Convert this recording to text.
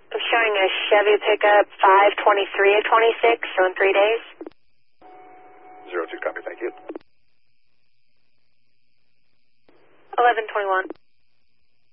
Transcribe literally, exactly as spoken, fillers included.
I'm showing a Chevy pickup five twenty-three of twenty-six, so in three days. Zero two, copy, thank you. eleven twenty-one.